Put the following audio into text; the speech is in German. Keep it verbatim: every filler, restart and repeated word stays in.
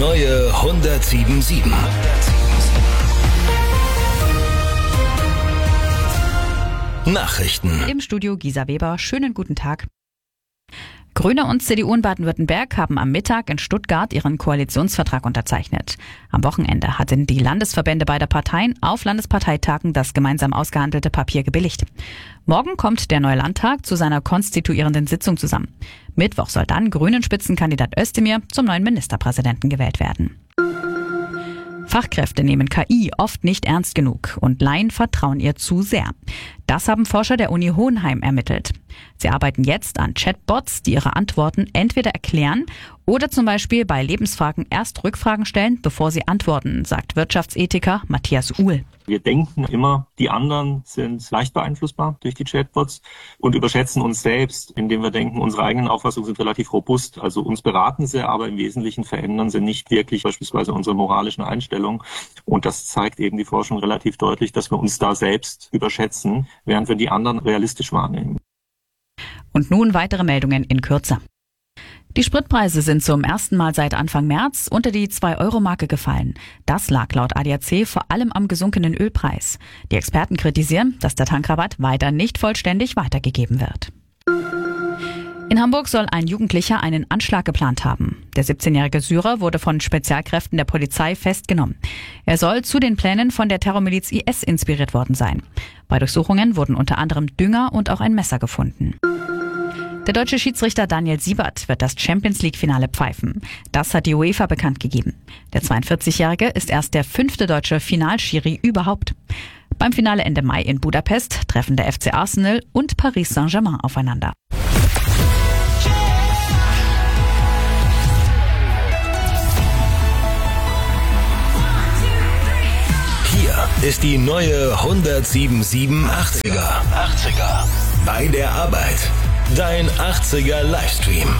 neue hundertsieben Komma sieben. Nachrichten. Im Studio Gisa Weber. Schönen guten Tag. Grüne und C D U in Baden-Württemberg haben am Mittag in Stuttgart ihren Koalitionsvertrag unterzeichnet. Am Wochenende hatten die Landesverbände beider Parteien auf Landesparteitagen das gemeinsam ausgehandelte Papier gebilligt. Morgen kommt der neue Landtag zu seiner konstituierenden Sitzung zusammen. Mittwoch soll dann Grünen-Spitzenkandidat Özdemir zum neuen Ministerpräsidenten gewählt werden. Fachkräfte nehmen K I oft nicht ernst genug und Laien vertrauen ihr zu sehr. Das haben Forscher der Uni Hohenheim ermittelt. Sie arbeiten jetzt an Chatbots, die ihre Antworten entweder erklären oder zum Beispiel bei Lebensfragen erst Rückfragen stellen, bevor sie antworten, sagt Wirtschaftsethiker Matthias Uhl. Wir denken immer, die anderen sind leicht beeinflussbar durch die Chatbots und überschätzen uns selbst, indem wir denken, unsere eigenen Auffassungen sind relativ robust. Also uns beraten sie, aber im Wesentlichen verändern sie nicht wirklich beispielsweise unsere moralischen Einstellungen. Und das zeigt eben die Forschung relativ deutlich, dass wir uns da selbst überschätzen, während wir die anderen realistisch wahrnehmen. Und nun weitere Meldungen in Kürze. Die Spritpreise sind zum ersten Mal seit Anfang März unter die zwei Euro Marke gefallen. Das lag laut A D A C vor allem am gesunkenen Ölpreis. Die Experten kritisieren, dass der Tankrabatt weiter nicht vollständig weitergegeben wird. In Hamburg soll ein Jugendlicher einen Anschlag geplant haben. Der siebzehnjährige Syrer wurde von Spezialkräften der Polizei festgenommen. Er soll zu den Plänen von der Terrormiliz I S inspiriert worden sein. Bei Durchsuchungen wurden unter anderem Dünger und auch ein Messer gefunden. Der deutsche Schiedsrichter Daniel Siebert wird das Champions-League-Finale pfeifen. Das hat die UEFA bekannt gegeben. Der zweiundvierzigjährige ist erst der fünfte deutsche Finalschiri überhaupt. Beim Finale Ende Mai in Budapest treffen der F C Arsenal und Paris Saint-Germain aufeinander. Hier ist die neue hundertsieben Komma sieben achtziger. achtziger. Bei der Arbeit. Dein achtziger Livestream.